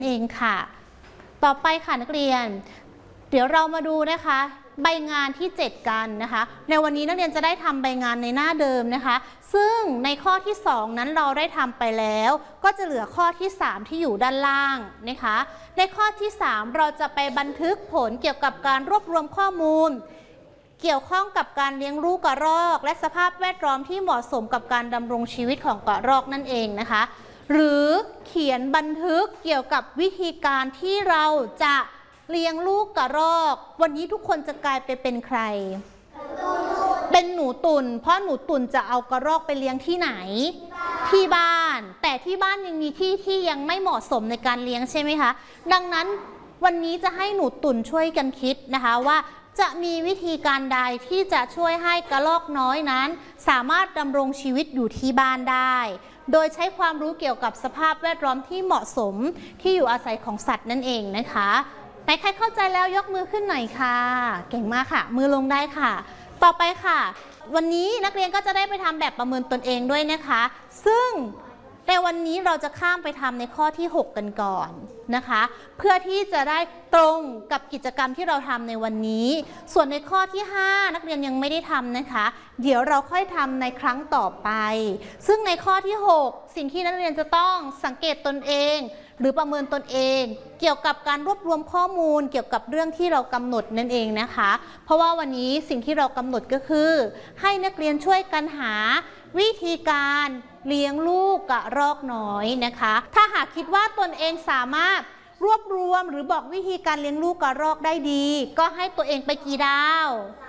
เองค่ะต่อไปค่ะนักเรียนเดี๋ยวเรามาดูนะคะใบงานที่7กันนะคะในวันนี้นักเรียนจะได้ทำใบงานในหน้าเดิมนะคะซึ่งในข้อที่2นั้นเราได้ทำไปแล้วก็จะเหลือข้อที่3ที่อยู่ด้านล่างนะคะในข้อที่3เราจะไปบันทึกผลเกี่ยวกับการรวบรวมข้อมูลเกี่ยวข้องกับการเลี้ยงลูกกระรอกและสภาพแวดล้อมที่เหมาะสมกับการดำรงชีวิตของกระรอกนั่นเองนะคะหรือเขียนบันทึกเกี่ยวกับวิธีการที่เราจะเลี้ยงลูกกระรอกวันนี้ทุกคนจะกลายไปเป็นใครเป็นหนูตุ่นเพราะหนูตุ่นจะเอากระรอกไปเลี้ยงที่ไหนที่บ้านแต่ที่บ้านยังมีที่ยังไม่เหมาะสมในการเลี้ยงใช่ไหมคะดังนั้นวันนี้จะให้หนูตุ่นช่วยกันคิดนะคะว่าจะมีวิธีการใดที่จะช่วยให้กระรอกน้อยนั้นสามารถดำรงชีวิตอยู่ที่บ้านได้โดยใช้ความรู้เกี่ยวกับสภาพแวดล้อมที่เหมาะสมที่อยู่อาศัยของสัตว์นั่นเองนะคะไหนใครเข้าใจแล้วยกมือขึ้นหน่อยค่ะเก่งมากค่ะมือลงได้ค่ะต่อไปค่ะวันนี้นักเรียนก็จะได้ไปทำแบบประเมินตนเองด้วยนะคะซึ่งในวันนี้เราจะข้ามไปทำในข้อที่6กันก่อนนะคะเพื่อที่จะได้ตรงกับกิจกรรมที่เราทำในวันนี้ส่วนในข้อที่5นักเรียนยังไม่ได้ทำนะคะเดี๋ยวเราค่อยทำในครั้งต่อไปซึ่งในข้อที่6สิ่งที่นักเรียนจะต้องสังเกตตนเองหรือประเมินตนเองเกี่ยวกับการรวบรวมข้อมูลเกี่ยวกับเรื่องที่เรากำหนดนั่นเองนะคะเพราะว่าวันนี้สิ่งที่เรากำหนดก็คือให้นักเรียนช่วยกันหาวิธีการเลี้ยงลูกกระรอกน้อยนะคะถ้าหากคิดว่าตนเองสามารถรวบรวมหรือบอกวิธีการเลี้ยงลูกกระรอกได้ดีก็ให้ตัวเองไปกี่ดาว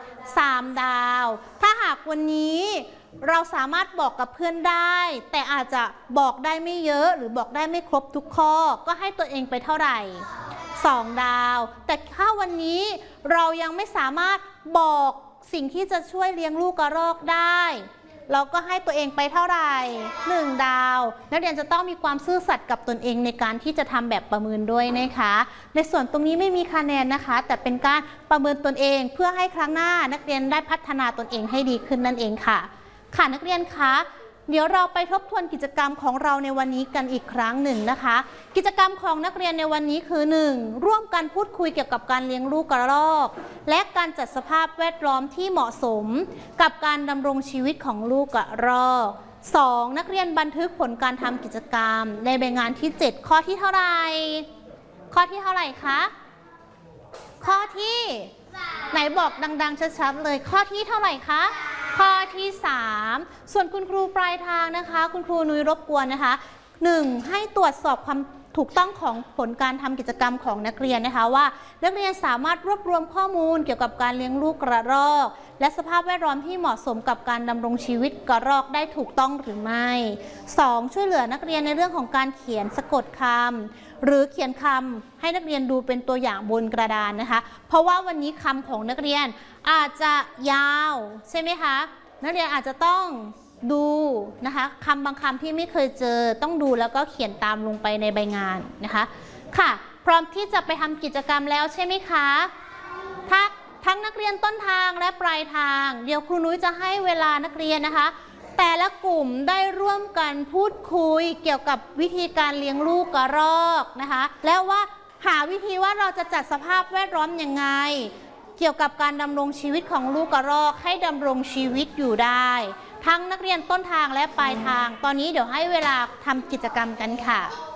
3 ดาวถ้าหากวันนี้เราสามารถบอกกับเพื่อนได้แต่อาจจะบอกได้ไม่เยอะหรือบอกได้ไม่ครบทุกข้อก็ให้ตัวเองไปเท่าไหร่2 ดาวแต่ถ้าวันนี้เรายังไม่สามารถบอกสิ่งที่จะช่วยเลี้ยงลูกกระรอกได้เราก็ให้ตัวเองไปเท่าไหร่1 ดาวนักเรียนจะต้องมีความซื่อสัตย์กับตนเองในการที่จะทำแบบประเมินด้วยนะคะในส่วนตรงนี้ไม่มีคะแนนนะคะแต่เป็นการประเมินตนเองเพื่อให้ครั้งหน้านักเรียนได้พัฒนาตนเองให้ดีขึ้นนั่นเองค่ะค่ะนักเรียนคะเดี๋ยวเราไปทบทวนกิจกรรมของเราในวันนี้กันอีกครั้งหนึ่งนะคะกิจกรรมของนักเรียนในวันนี้คือ 1. ร่วมกันพูดคุยเกี่ยวกับการเลี้ยงลูกกระรอกและการจัดสภาพแวดล้อมที่เหมาะสมกับการดำรงชีวิตของลูกกระรอก 2. นักเรียนบันทึกผลการทำกิจกรรมในใบงานที่7ข้อที่เท่าไหร่ข้อที่เท่าไหร่คะข้อที่ไหนบอกดังๆชัดๆเลยข้อที่เท่าไหร่คะข้อที่3ส่วนคุณครูปลายทางนะคะคุณครูนุ้ยรบกวนนะคะ1ให้ตรวจสอบความถูกต้องของผลการทำกิจกรรมของนักเรียนนะคะว่านักเรียนสามารถรวบรวมข้อมูลเกี่ยวกับการเลี้ยงลูกกระรอกและสภาพแวดล้อมที่เหมาะสมกับการดำรงชีวิตกระรอกได้ถูกต้องหรือไม่ 2. ช่วยเหลือนักเรียนในเรื่องของการเขียนสะกดคำหรือเขียนคำให้นักเรียนดูเป็นตัวอย่างบนกระดานนะคะเพราะว่าวันนี้คำของนักเรียนอาจจะยาวใช่ไหมคะนักเรียนอาจจะต้องดูนะคะคำบางคำที่ไม่เคยเจอต้องดูแล้วก็เขียนตามลงไปในใบงานนะคะค่ะพร้อมที่จะไปทำกิจกรรมแล้วใช่ไหมคะทั้งนักเรียนต้นทางและปลายทางเดี๋ยวครูนุ้ยจะให้เวลานักเรียนนะคะแต่ละกลุ่มได้ร่วมกันพูดคุยเกี่ยวกับวิธีการเลี้ยงลูกกระรอกนะคะแล้วว่าหาวิธีว่าเราจะจัดสภาพแวดล้อมยังไงเกี่ยวกับการดำรงชีวิตของลูกกระรอกให้ดำรงชีวิตอยู่ได้ทั้งนักเรียนต้นทางและปลายทางตอนนี้เดี๋ยวให้เวลาทำกิจกรรมกันค่ะ